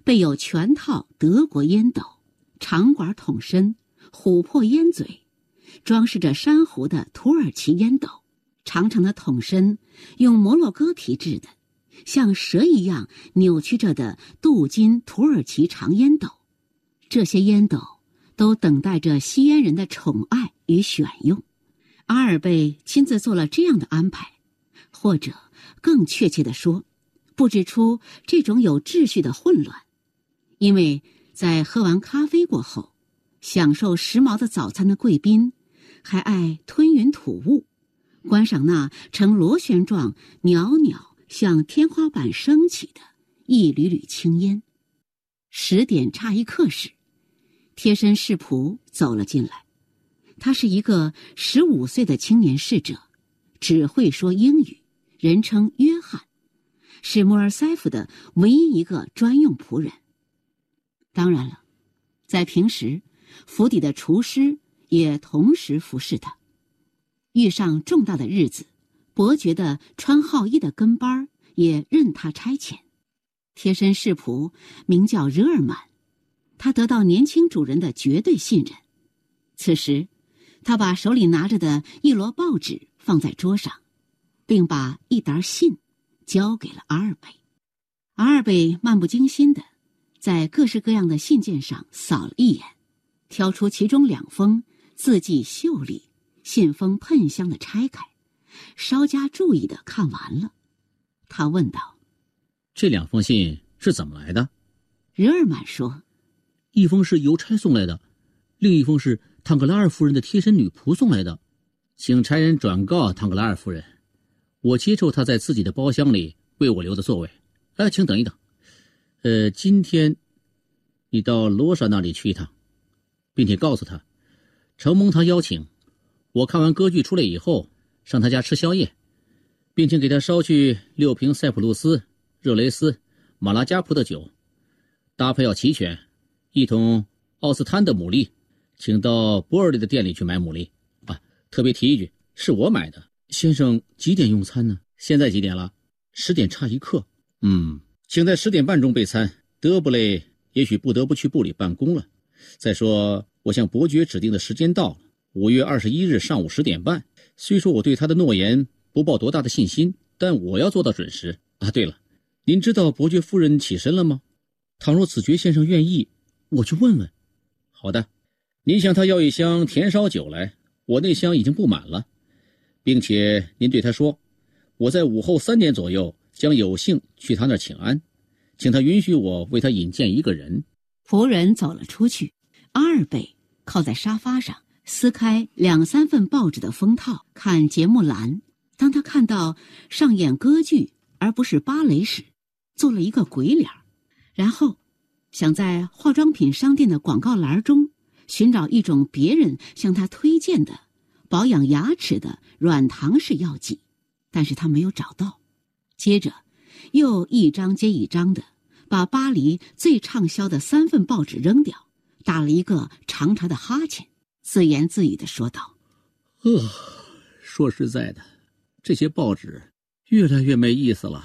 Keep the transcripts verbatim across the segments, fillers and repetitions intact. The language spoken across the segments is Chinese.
备有全套德国烟斗，长管筒身，琥珀烟嘴，装饰着珊瑚的土耳其烟斗，长长的筒身用摩洛哥皮制的，像蛇一样扭曲着的镀金土耳其长烟斗。这些烟斗都等待着吸烟人的宠爱与选用。阿尔贝亲自做了这样的安排，或者更确切地说，布置出这种有秩序的混乱。因为在喝完咖啡过后，享受时髦的早餐的贵宾还爱吞云吐雾，观赏那呈螺旋状袅袅向天花板升起的一缕缕青烟。十点差一刻时，贴身侍仆走了进来。他是一个十五岁的青年侍者，只会说英语，人称约翰，是莫尔塞夫的唯一一个专用仆人。当然了，在平时，府邸的厨师也同时服侍他。遇上重大的日子，伯爵的穿号衣的跟班也任他差遣。贴身侍仆名叫热尔曼，他得到年轻主人的绝对信任。此时，他把手里拿着的一摞报纸放在桌上，并把一沓信交给了阿尔贝。阿尔贝漫不经心地在各式各样的信件上扫了一眼，挑出其中两封字迹秀丽、信封喷香的拆开，稍加注意地看完了。他问道： 这两封信是怎么来的？ 日尔曼说： 一封是邮差送来的，另一封是唐格拉尔夫人的贴身女仆送来的。请差人转告唐格拉尔夫人，我接受她在自己的包厢里为我留的座位。哎，请等一等。呃，今天你到罗莎那里去一趟，并且告诉她，承蒙她邀请，我看完歌剧出来以后上她家吃宵夜，并且给她捎去六瓶塞浦路斯、热雷斯、马拉加葡的酒，搭配要齐全，一桶奥斯滩的牡蛎，请到博尔利的店里去买牡蛎啊。特别提一句，是我买的。先生几点用餐呢？现在几点了？十点差一刻。嗯，请在十点半钟备餐。德布雷也许不得不去部里办公了。再说，我向伯爵指定的时间到了，五月二十一日上午十点半。虽说我对他的诺言不抱多大的信心，但我要做到准时啊。对了，您知道伯爵夫人起身了吗？倘若子爵先生愿意，我去问问。好的，您向他要一箱甜烧酒来，我那箱已经不满了，并且您对他说，我在午后三点左右将有幸去他那儿请安，请他允许我为他引荐一个人。 仆人走了出去，阿尔贝靠在沙发上，撕开两三份报纸的封套，看节目栏。当他看到上演歌剧而不是芭蕾时，做了一个鬼脸，然后想在化妆品商店的广告栏中寻找一种别人向他推荐的保养牙齿的软糖式药剂，但是他没有找到。接着又一张接一张的把巴黎最畅销的三份报纸扔掉，打了一个长长的哈欠，自言自语地说道： 呃，说实在的，这些报纸越来越没意思了。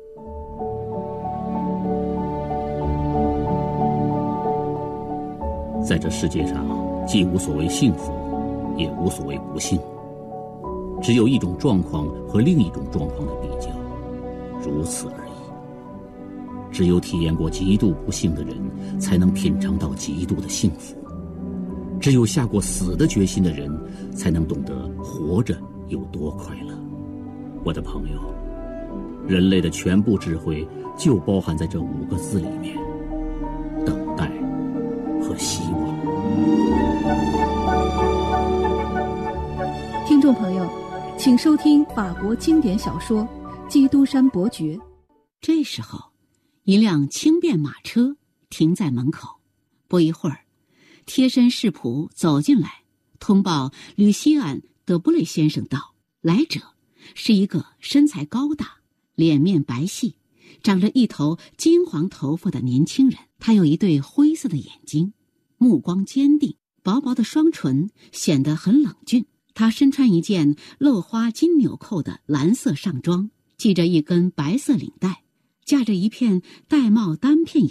在这世界上，既无所谓幸福，也无所谓不幸，只有一种状况和另一种状况的比较，如此而已。只有体验过极度不幸的人，才能品尝到极度的幸福；只有下过死的决心的人，才能懂得活着有多快乐。我的朋友，人类的全部智慧就包含在这五个字里面：等待和希望。 听众朋友，请收听法国经典小说《基督山伯爵》。 这时候，一辆轻便马车停在门口。不一会儿，贴身侍仆走进来，通报吕西安·德布雷先生道：来者是一个身材高大、脸面白皙、长着一头金黄头发的年轻人。他有一对灰色的眼睛，目光坚定，薄薄的双唇显得很冷峻。他身穿一件镂花金纽扣的蓝色上装，系着一根白色领带，架着一片玳瑁单片眼